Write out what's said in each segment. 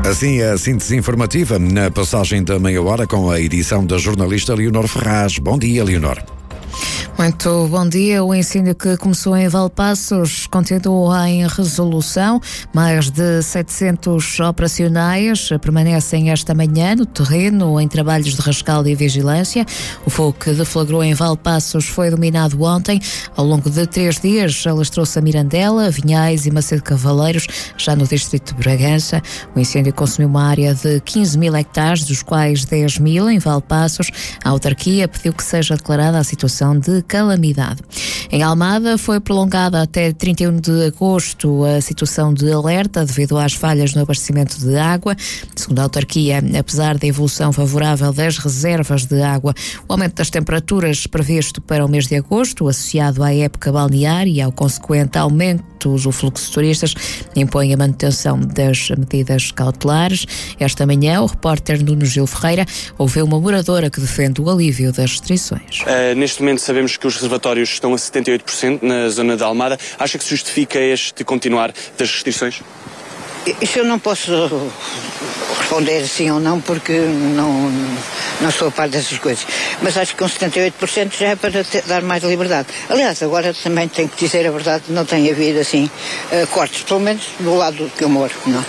Assim, a síntese informativa na passagem da meia hora com a edição da jornalista Leonor Ferraz. Bom dia, Leonor. Muito bom dia. O incêndio que começou em Valpaços continua em resolução. Mais de 700 operacionais permanecem esta manhã no terreno em trabalhos de rescaldo e vigilância. O fogo que deflagrou em Valpaços foi dominado ontem. Ao longo de 3 dias, alastrou-se a Mirandela, Vinhais e Macedo Cavaleiros, já no distrito de Bragança. O incêndio consumiu uma área de 15 mil hectares, dos quais 10 mil em Valpaços. A autarquia pediu que seja declarada a situação de calamidade. Em Almada foi prolongada até 31 de agosto a situação de alerta devido às falhas no abastecimento de água. Segundo a autarquia, apesar da evolução favorável das reservas de água, o aumento das temperaturas previsto para o mês de agosto, associado à época balnear e ao consequente aumento do fluxo de turistas, impõe a manutenção das medidas cautelares. Esta manhã, o repórter Nuno Gil Ferreira ouviu uma moradora que defende o alívio das restrições. Neste momento sabemos que os reservatórios estão a 78% na zona da Almada. Acha que se justifica este continuar das restrições? Isso eu não posso responder sim ou não, porque não sou a par dessas coisas. Mas acho que com 78% já é para dar mais liberdade. Aliás, agora também tenho que dizer a verdade, não tem havido assim cortes, pelo menos do lado que eu moro, não.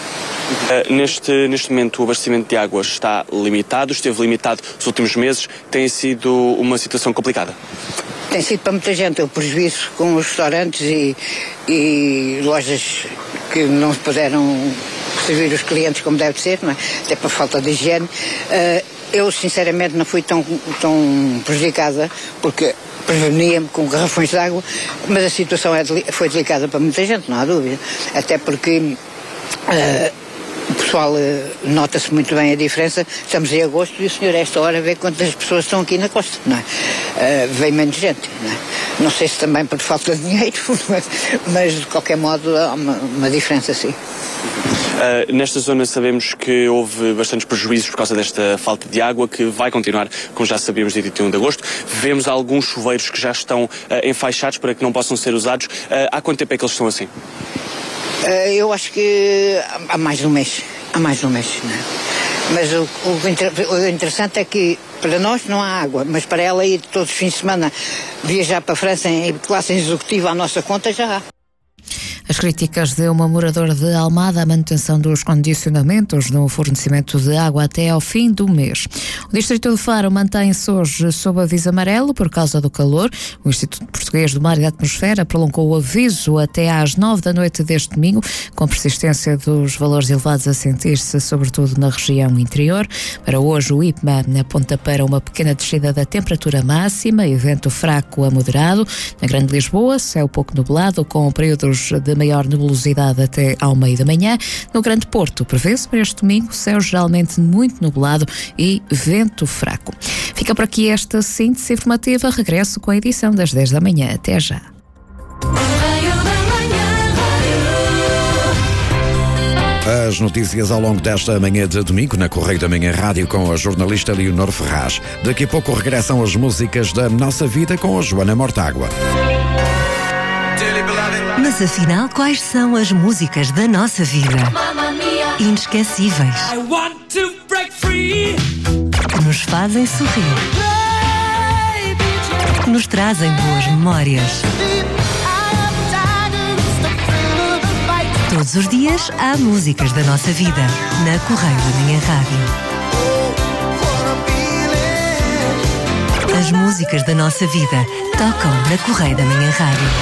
Neste momento o abastecimento de água está limitado, esteve limitado nos últimos meses, tem sido uma situação complicada? Tem sido para muita gente o prejuízo com os restaurantes e lojas que não puderam servir os clientes como deve ser, não é? Até por falta de higiene. Eu sinceramente não fui tão prejudicada, porque prevenia-me com garrafões de água, mas a situação foi delicada para muita gente, não há dúvida. Até porque o pessoal nota-se muito bem a diferença. Estamos em agosto e o senhor a esta hora vê quantas pessoas estão aqui na costa, não é? Vem menos gente, não é? Não sei se também por falta de dinheiro, mas de qualquer modo há uma diferença, sim. Nesta zona sabemos que houve bastantes prejuízos por causa desta falta de água, que vai continuar, como já sabíamos, dia 31 de agosto. Vemos alguns chuveiros que já estão enfaixados para que não possam ser usados. Há quanto tempo é que eles estão assim? Eu acho que há mais de um mês. Há mais de um mês, não é? Mas o interessante é que para nós não há água, mas para ela ir todos os fins de semana viajar para a França em classe executiva à nossa conta já há. As críticas de uma moradora de Almada à manutenção dos condicionamentos no fornecimento de água até ao fim do mês. O Distrito de Faro mantém-se hoje sob aviso amarelo por causa do calor. O Instituto Português do Mar e da Atmosfera prolongou o aviso até às 9 da noite deste domingo, com persistência dos valores elevados a sentir-se, sobretudo na região interior. Para hoje, o IPMA aponta para uma pequena descida da temperatura máxima e vento fraco a moderado. Na Grande Lisboa, céu pouco nublado, com períodos de maior nebulosidade até ao meio da manhã. No Grande Porto, prevê-se para este domingo céu geralmente muito nublado e vento fraco. Fica por aqui esta síntese informativa. Regresso com a edição das 10 da manhã. Até já. As notícias ao longo desta manhã de domingo na Correio da Manhã Rádio com a jornalista Leonor Ferraz. Daqui a pouco regressam as músicas da nossa vida com a Joana Mortágua. Mas afinal, quais são as músicas da nossa vida? Inesquecíveis. Que nos fazem sorrir. Que nos trazem boas memórias. Todos os dias há músicas da nossa vida na Correio da Manhã Rádio. As músicas da nossa vida tocam na Correio da Manhã Rádio.